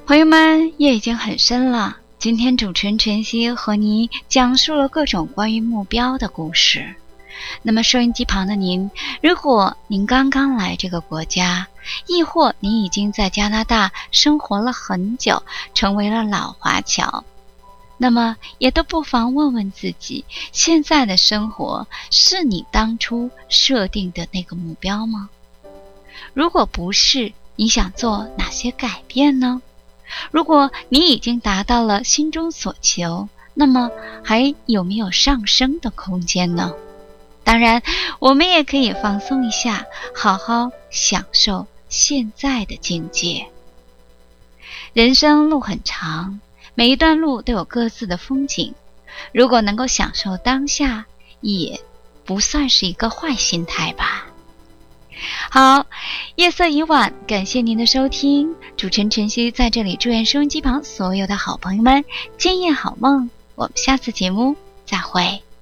朋友们，夜已经很深了，今天主持人晨曦和您讲述了各种关于目标的故事。那么收音机旁的您，如果您刚刚来这个国家，亦或您已经在加拿大生活了很久，成为了老华侨，那么也都不妨问问自己，现在的生活是你当初设定的那个目标吗？如果不是，你想做哪些改变呢？如果你已经达到了心中所求，那么还有没有上升的空间呢？当然，我们也可以放松一下，好好享受现在的境界。人生路很长，每一段路都有各自的风景，如果能够享受当下，也不算是一个坏心态吧。好，夜色已晚，感谢您的收听，主持人晨曦在这里祝愿收音机旁所有的好朋友们今夜好梦，我们下次节目再会。